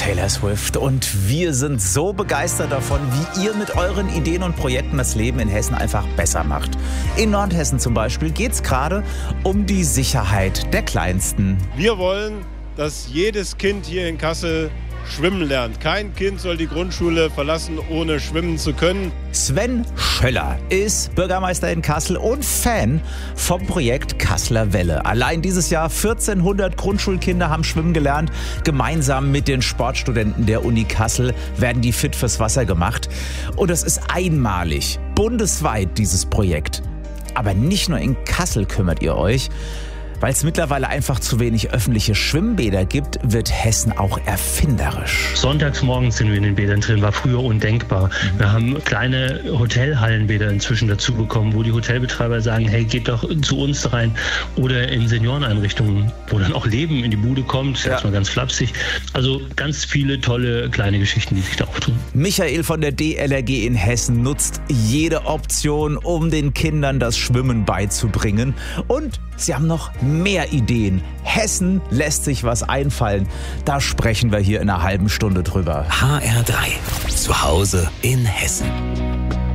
Taylor Swift und wir sind so begeistert davon, wie ihr mit euren Ideen und Projekten das Leben in Hessen einfach besser macht. In Nordhessen zum Beispiel geht es gerade um die Sicherheit der Kleinsten. Wir wollen, dass jedes Kind hier in Kassel schwimmen lernt. Kein Kind soll die Grundschule verlassen, ohne schwimmen zu können. Sven Schöller ist Bürgermeister in Kassel und Fan vom Projekt Kasseler Welle. Allein dieses Jahr 1400 Grundschulkinder haben schwimmen gelernt. Gemeinsam mit den Sportstudenten der Uni Kassel werden die fit fürs Wasser gemacht. Und es ist einmalig, bundesweit dieses Projekt. Aber nicht nur in Kassel kümmert ihr euch. Weil es mittlerweile einfach zu wenig öffentliche Schwimmbäder gibt, wird Hessen auch erfinderisch. Sonntags morgens sind wir in den Bädern drin, war früher undenkbar. Wir haben kleine Hotelhallenbäder inzwischen dazu bekommen, wo die Hotelbetreiber sagen, hey, geht doch zu uns rein. Oder in Senioreneinrichtungen, wo dann auch Leben in die Bude kommt, erstmal ganz flapsig. Also ganz viele tolle kleine Geschichten, die sich da auftun. Michael von der DLRG in Hessen nutzt jede Option, um den Kindern das Schwimmen beizubringen. Und sie haben noch mehr Ideen. Hessen lässt sich was einfallen. Da sprechen wir hier in einer halben Stunde drüber. HR3. Zu Hause in Hessen.